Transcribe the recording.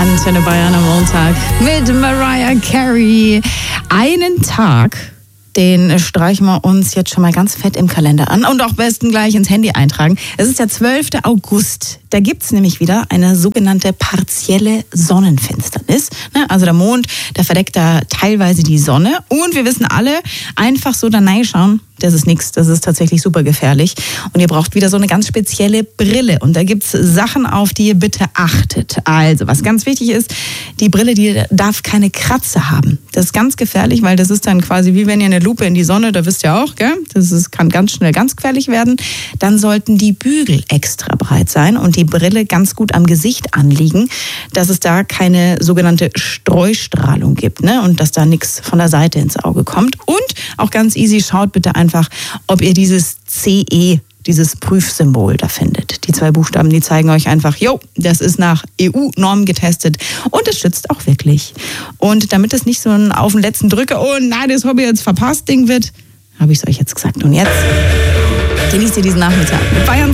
Antenne Bayern am Montag mit Mariah Carey. Einen Tag, den streichen wir uns jetzt schon mal ganz fett im Kalender an und auch besten gleich ins Handy eintragen. Es ist der 12. August. Da gibt's nämlich wieder eine sogenannte partielle Sonnenfinsternis. Also der Mond, der verdeckt da teilweise die Sonne. Und wir wissen alle, einfach so da reinschauen, das ist nichts. Das ist tatsächlich super gefährlich. Und ihr braucht wieder so eine ganz spezielle Brille. Und da gibt's Sachen, auf die ihr bitte achtet. Also, was ganz wichtig ist, die Brille, die darf keine Kratzer haben. Das ist ganz gefährlich, weil das ist dann quasi wie wenn ihr eine Lupe in die Sonne, da wisst ihr auch, gell? Kann ganz schnell ganz gefährlich werden. Dann sollten die Bügel extra breit sein und die Brille ganz gut am Gesicht anliegen, dass es da keine sogenannte Streustrahlung gibt, ne? Und dass da nichts von der Seite ins Auge kommt. Und auch ganz easy, schaut bitte einfach, ob ihr dieses CE, dieses Prüfsymbol da findet. Die 2 Buchstaben, die zeigen euch einfach, das ist nach EU-Normen getestet und es schützt auch wirklich. Und damit es nicht so ein auf den letzten Drücker, oh nein, das habe ich jetzt verpasst Ding wird, habe ich es euch jetzt gesagt. Und jetzt genießt ihr diesen Nachmittag mit Bayern